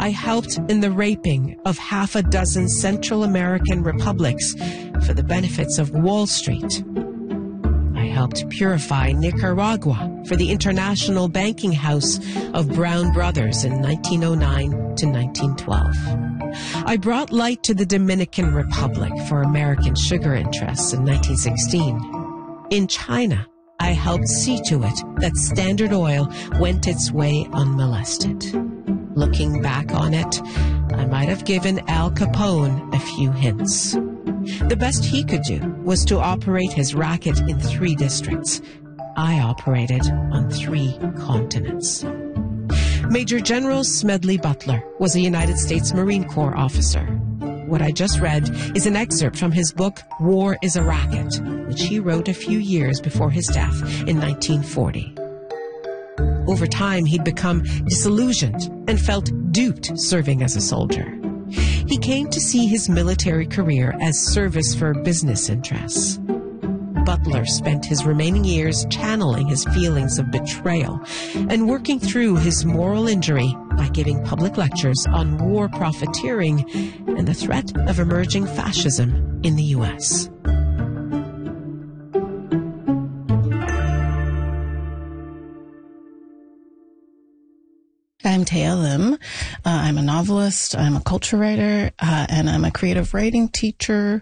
I helped in the raping of half a dozen Central American republics for the benefits of Wall Street. I helped purify Nicaragua for the international banking house of Brown Brothers in 1909 to 1912. I brought light to the Dominican Republic for American sugar interests in 1916. In China, I helped see to it that Standard Oil went its way unmolested. Looking back on it, I might have given Al Capone a few hints. The best he could do was to operate his racket in 3 districts. I operated on 3 continents. Major General Smedley Butler was a United States Marine Corps officer. What I just read is an excerpt from his book, War is a Racket, which he wrote a few years before his death in 1940. Over time, he'd become disillusioned and felt duped serving as a soldier. He came to see his military career as service for business interests. Butler spent his remaining years channeling his feelings of betrayal and working through his moral injury by giving public lectures on war profiteering and the threat of emerging fascism in the U.S. I'm Taya Lim. I'm a novelist, I'm a culture writer, and I'm a creative writing teacher,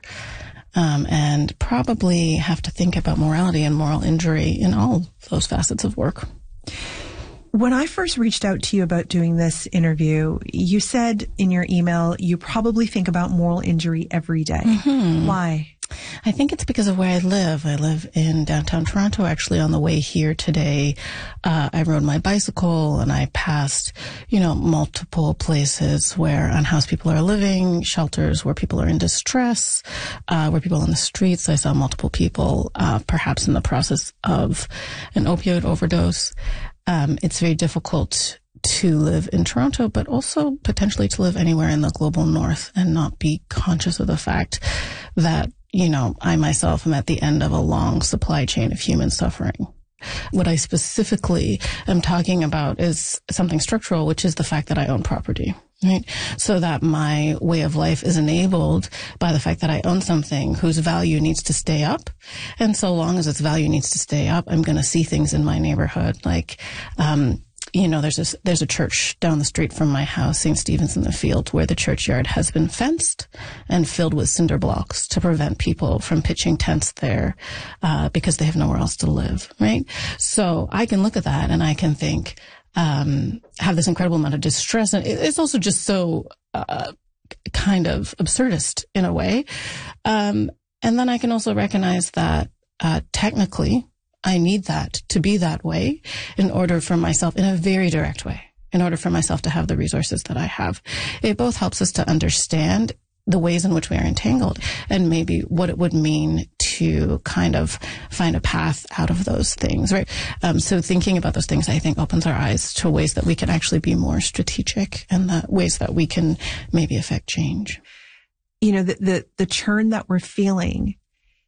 and probably have to think about morality and moral injury in all those facets of work. When I first reached out to you about doing this interview, you said in your email you probably think about moral injury every day. Mm-hmm. Why? I think it's because of where I live. I live in downtown Toronto. Actually, on the way here today, I rode my bicycle and I passed, multiple places where unhoused people are living, shelters where people are in distress, where people on the streets. I saw multiple people, perhaps in the process of an opioid overdose. It's very difficult to live in Toronto, but also potentially to live anywhere in the global north and not be conscious of the fact that I myself am at the end of a long supply chain of human suffering. What I specifically am talking about is something structural, which is the fact that I own property, right? So that my way of life is enabled by the fact that I own something whose value needs to stay up. And so long as its value needs to stay up, I'm going to see things in my neighborhood like, there's a church down the street from my house, St. Stephen's in the Field, where the churchyard has been fenced and filled with cinder blocks to prevent people from pitching tents there, because they have nowhere else to live, right? So I can look at that and I can think, have this incredible amount of distress. And it's also just so, kind of absurdist in a way. And then I can also recognize that, technically, I need that to be that way in order for myself, in a very direct way, in order for myself to have the resources that I have. It both helps us to understand the ways in which we are entangled and maybe what it would mean to kind of find a path out of those things, right? So thinking about those things, I think, opens our eyes to ways that we can actually be more strategic and the ways that we can maybe affect change. The churn that we're feeling,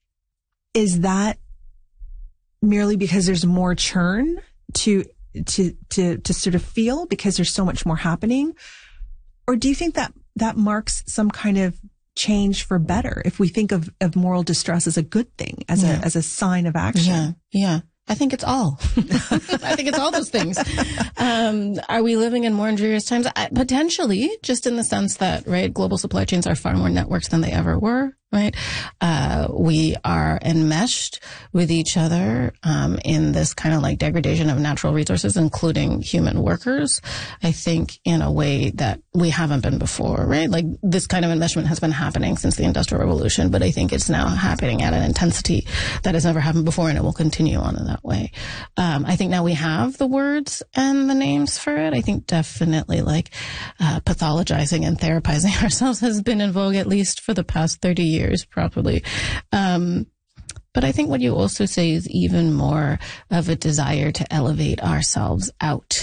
is that merely because there's more churn to sort of feel because there's so much more happening? Or do you think that marks some kind of change for better if we think of moral distress as a good thing, as a sign of action? Yeah. I think it's all. I think it's all those things. Are we living in more injurious times? Potentially, just in the sense that, right, global supply chains are far more networked than they ever were, right? We are enmeshed with each other, in this kind of like degradation of natural resources, including human workers, I think in a way that we haven't been before, right? Like this kind of enmeshment has been happening since the Industrial Revolution, but I think it's now happening at an intensity that has never happened before, and it will continue on in that way. I think now we have the words and the names for it. I think definitely pathologizing and therapizing ourselves has been in vogue, at least for the past 30 years, probably. But I think what you also say is even more of a desire to elevate ourselves out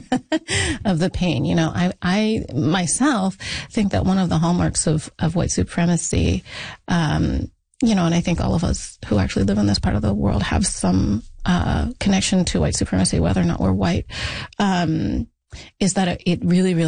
of the pain. I myself think that one of the hallmarks of white supremacy, and I think all of us who actually live in this part of the world have some connection to white supremacy, whether or not we're white, is that it really, really